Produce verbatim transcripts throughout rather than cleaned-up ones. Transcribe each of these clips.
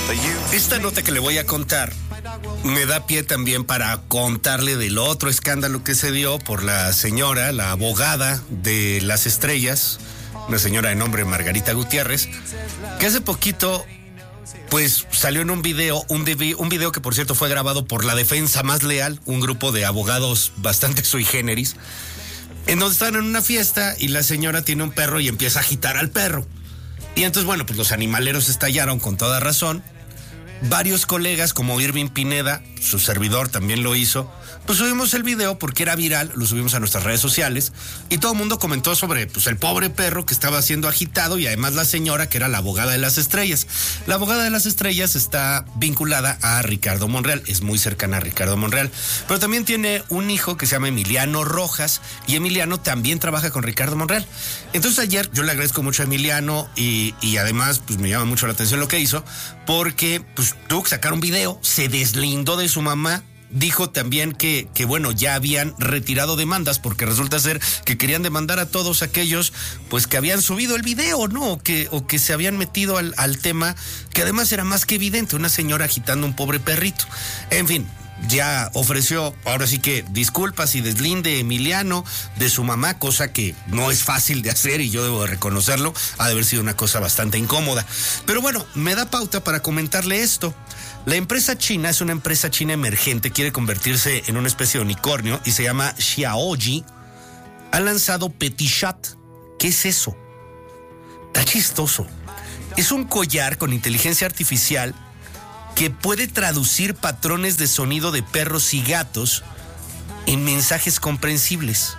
Esta nota que le voy a contar me da pie también para contarle del otro escándalo que se dio por la señora, la abogada de las estrellas, una señora de nombre Margarita Gutiérrez, que hace poquito pues salió en un video, un, un video que por cierto fue grabado por La Defensa Más Leal, un grupo de abogados bastante sui generis, en donde están en una fiesta y la señora tiene un perro y empieza a agitar al perro. Y entonces, bueno, pues los animaleros estallaron con toda razón. Varios colegas como Irving Pineda, su servidor también lo hizo, pues subimos el video porque era viral, lo subimos a nuestras redes sociales y todo el mundo comentó sobre pues el pobre perro que estaba siendo agitado y además la señora que era la abogada de las estrellas. La abogada de las estrellas está vinculada a Ricardo Monreal, es muy cercana a Ricardo Monreal, pero también tiene un hijo que se llama Emiliano Rojas y Emiliano también trabaja con Ricardo Monreal. Entonces ayer yo le agradezco mucho a Emiliano y, y además pues me llama mucho la atención lo que hizo porque pues tuvo que sacar un video, se deslindó de su mamá. Dijo también que, que, bueno, ya habían retirado demandas porque resulta ser que querían demandar a todos aquellos, pues, que habían subido el video, ¿no? O que, o que se habían metido al, al tema, que además era más que evidente, una señora agitando un pobre perrito. En fin, ya ofreció, ahora sí que disculpas y deslinde Emiliano de su mamá, cosa que no es fácil de hacer y yo debo de reconocerlo, ha de haber sido una cosa bastante incómoda. Pero bueno, me da pauta para comentarle esto. La empresa china es una empresa china emergente, quiere convertirse en una especie de unicornio y se llama Xiaoji. Ha lanzado Petichat. ¿Qué es eso? Está chistoso. Es un collar con inteligencia artificial que puede traducir patrones de sonido de perros y gatos en mensajes comprensibles.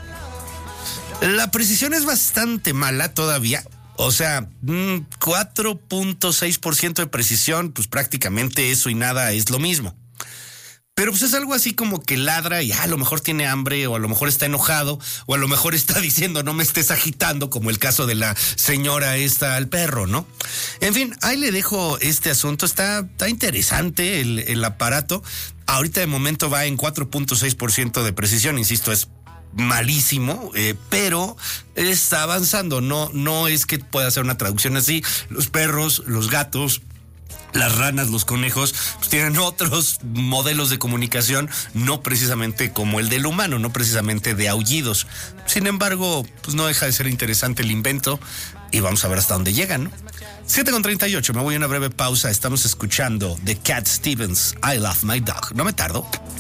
La precisión es bastante mala todavía. O sea, cuatro punto seis por ciento de precisión, pues prácticamente eso y nada es lo mismo. Pero pues es algo así como que ladra y ah, a lo mejor tiene hambre o a lo mejor está enojado o a lo mejor está diciendo no me estés agitando, como el caso de la señora esta al perro, ¿no? En fin, ahí le dejo este asunto, está, está interesante el, el aparato. Ahorita de momento va en cuatro punto seis por ciento de precisión, insisto, es malísimo, eh, pero está avanzando. No, no es que pueda hacer una traducción así. Los perros, los gatos, las ranas, los conejos, pues tienen otros modelos de comunicación, no precisamente como el del humano, no precisamente de aullidos. Sin embargo, pues no deja de ser interesante el invento y vamos a ver hasta dónde llegan, ¿no? siete con treinta y ocho, me voy a una breve pausa. Estamos escuchando de Cat Stevens, I Love My Dog. No me tardo.